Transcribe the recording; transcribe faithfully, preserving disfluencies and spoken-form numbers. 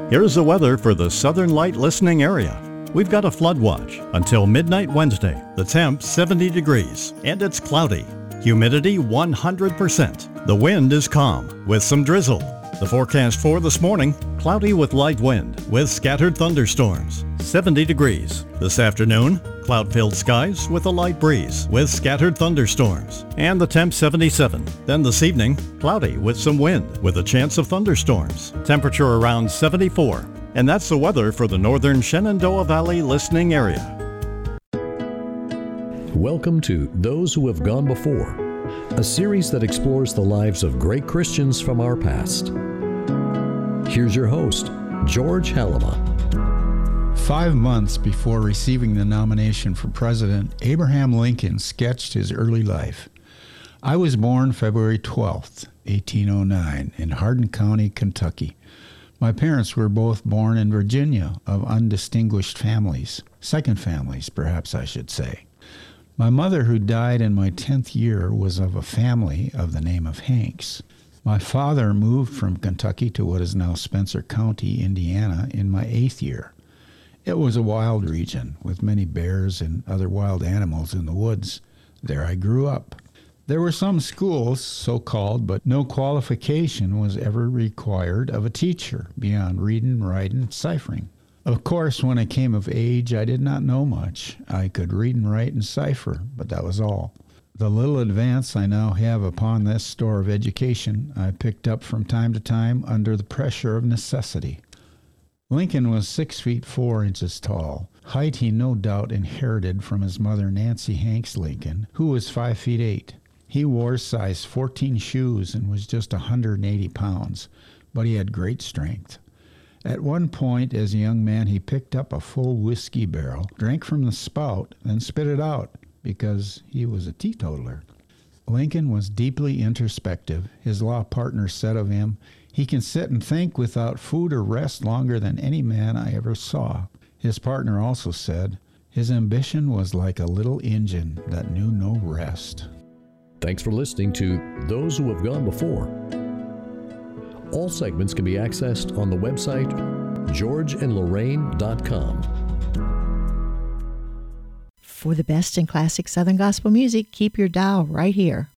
Here's the weather for the Southern Light listening area. We've got a flood watch until midnight Wednesday. The temp seventy degrees and it's cloudy. Humidity one hundred percent. The wind is calm with some drizzle. The forecast for this morning, cloudy with light wind with scattered thunderstorms. seventy degrees. This afternoon, cloud-filled skies with a light breeze with scattered thunderstorms. And the temp seventy-seven. Then this evening, cloudy with some wind with a chance of thunderstorms. Temperature around seventy-four. And that's the weather for the northern Shenandoah Valley listening area. Welcome to Those Who Have Gone Before, a series that explores the lives of great Christians from our past. Here's your host, George Halima. Five months before receiving the nomination for president, Abraham Lincoln sketched his early life. I was born February twelfth, eighteen oh nine, in Hardin County, Kentucky. My parents were both born in Virginia of undistinguished families, second families, perhaps I should say. My mother, who died in my tenth year, was of a family of the name of Hanks. My father moved from Kentucky to what is now Spencer County, Indiana, in my eighth year. It was a wild region with many bears and other wild animals in the woods. There I grew up. There were some schools, so-called, but no qualification was ever required of a teacher beyond reading, writing, and ciphering. Of course, when I came of age, I did not know much. I could read and write and cipher, but that was all. The little advance I now have upon this store of education I picked up from time to time under the pressure of necessity. Lincoln was six feet four inches tall. Height he no doubt inherited from his mother Nancy Hanks Lincoln, who was five feet eight. He wore size fourteen shoes and was just one hundred eighty pounds, but he had great strength. At one point, as a young man, he picked up a full whiskey barrel, drank from the spout, then spit it out because he was a teetotaler. Lincoln was deeply introspective. His law partner said of him, "He can sit and think without food or rest longer than any man I ever saw." His partner also said, "His ambition was like a little engine that knew no rest." Thanks for listening to Those Who Have Gone Before. All segments can be accessed on the website george and lorraine dot com. For the best in classic Southern gospel music, keep your dial right here.